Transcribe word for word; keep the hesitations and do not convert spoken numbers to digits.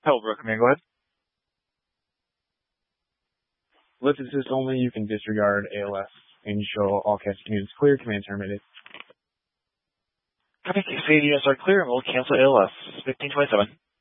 Pellbrook, command, go ahead. Lift assist only, you can disregard A L S and show all casting units clear, command terminated. Copy, save units are clear and we'll cancel A L S. fifteen twenty-seven.